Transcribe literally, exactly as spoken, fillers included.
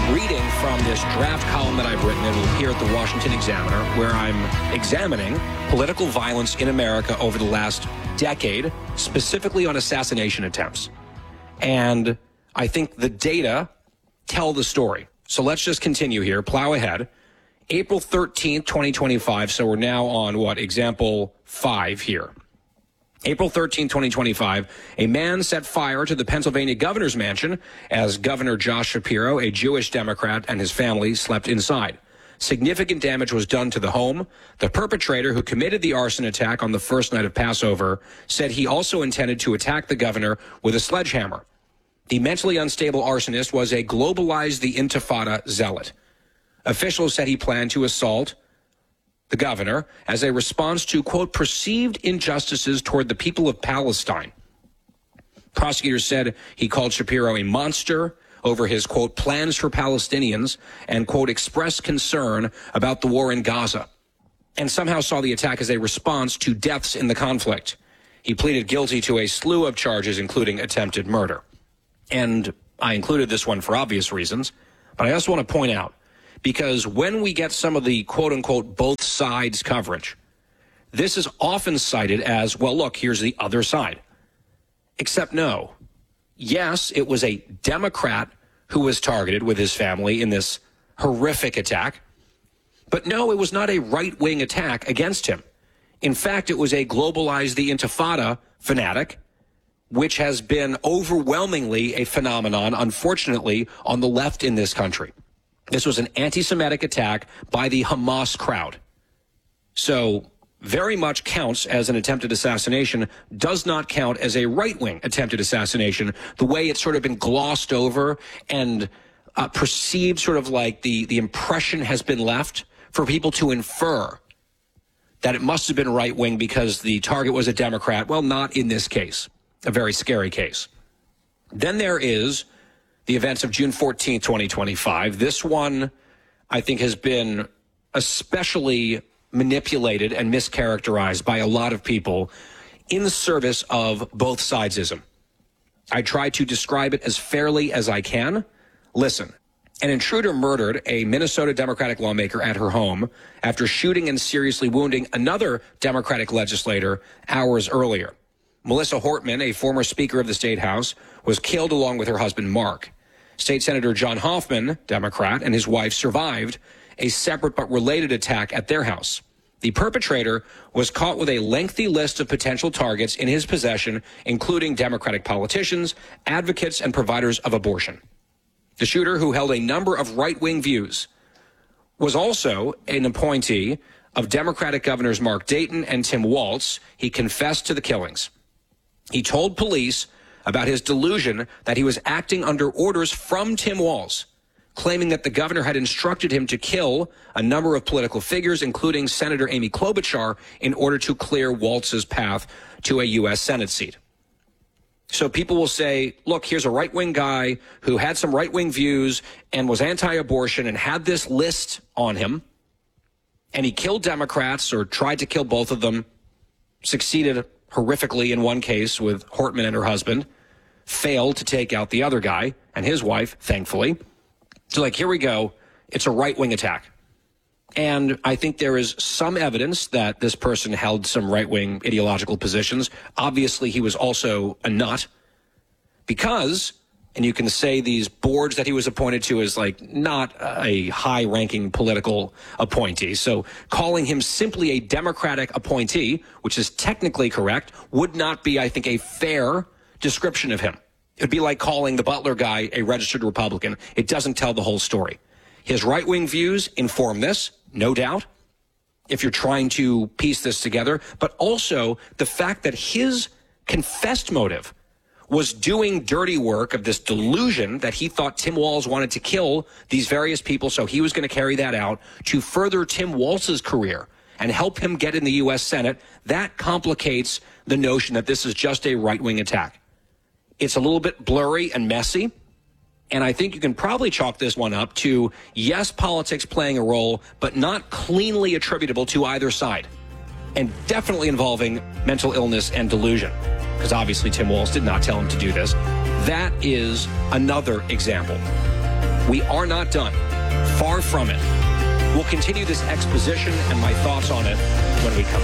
reading from this draft column that I've written. It will appear at the Washington Examiner, where I'm examining political violence in America over the last decade, specifically on assassination attempts. And I think the data tell the story. So let's just continue here, plow ahead. April thirteenth, twenty twenty-five, so we're now on, what, example five here. April thirteenth, twenty twenty-five, a man set fire to the Pennsylvania governor's mansion as Governor Josh Shapiro, a Jewish Democrat, and his family slept inside. Significant damage was done to the home. The perpetrator who committed the arson attack on the first night of Passover said he also intended to attack the governor with a sledgehammer. The mentally unstable arsonist was a globalized the Intifada zealot. Officials said he planned to assault the governor as a response to, quote, perceived injustices toward the people of Palestine. Prosecutors said he called Shapiro a monster over his, quote, plans for Palestinians and, quote, expressed concern about the war in Gaza, and somehow saw the attack as a response to deaths in the conflict. He pleaded guilty to a slew of charges, including attempted murder. And I included this one for obvious reasons, but I also want to point out, because when we get some of the quote-unquote both sides coverage, this is often cited as, well, look, here's the other side. Except no. Yes, it was a Democrat who was targeted with his family in this horrific attack. But no, it was not a right-wing attack against him. In fact, it was a globalized the Intifada fanatic, which has been overwhelmingly a phenomenon, unfortunately, on the left in this country. This was an anti-Semitic attack by the Hamas crowd. So very much counts as an attempted assassination, does not count as a right-wing attempted assassination, the way it's sort of been glossed over and uh, perceived, sort of like the, the impression has been left for people to infer that it must have been right-wing because the target was a Democrat. Well, not in this case. A very scary case. Then there is the events of June fourteenth, twenty twenty-five. This one, I think, has been especially manipulated and mischaracterized by a lot of people in the service of both sidesism. I try to describe it as fairly as I can. Listen, an intruder murdered a Minnesota Democratic lawmaker at her home after shooting and seriously wounding another Democratic legislator hours earlier. Melissa Hortman, a former Speaker of the State House, was killed along with her husband, Mark. State Senator John Hoffman, Democrat, and his wife survived a separate but related attack at their house. The perpetrator was caught with a lengthy list of potential targets in his possession, including Democratic politicians, advocates, and providers of abortion. The shooter, who held a number of right-wing views, was also an appointee of Democratic Governors Mark Dayton and Tim Walz. He confessed to the killings. He told police about his delusion that he was acting under orders from Tim Walz, claiming that the governor had instructed him to kill a number of political figures, including Senator Amy Klobuchar, in order to clear Walz's path to a U S Senate seat. So people will say, look, here's a right-wing guy who had some right-wing views and was anti-abortion and had this list on him, and he killed Democrats or tried to kill both of them, succeeded horrifically in one case with Hortman and her husband, failed to take out the other guy and his wife, thankfully. So, like, here we go. It's a right-wing attack. And I think there is some evidence that this person held some right-wing ideological positions. Obviously, he was also a nut because, and you can say these boards that he was appointed to is like not a high-ranking political appointee. So calling him simply a Democratic appointee, which is technically correct, would not be, I think, a fair description of him. It would be like calling the Butler guy a registered Republican. It doesn't tell the whole story. His right-wing views inform this, no doubt, if you're trying to piece this together, but also the fact that his confessed motive was doing dirty work of this delusion that he thought Tim Walz wanted to kill these various people, so he was going to carry that out to further Tim Walz's career and help him get in the U S Senate. That complicates the notion that this is just a right-wing attack. It's a little bit blurry and messy, and I think you can probably chalk this one up to, yes, politics playing a role, but not cleanly attributable to either side, and definitely involving mental illness and delusion, because obviously Tim Walz did not tell him to do this. That is another example. We are not done. Far from it. We'll continue this exposition and my thoughts on it when we come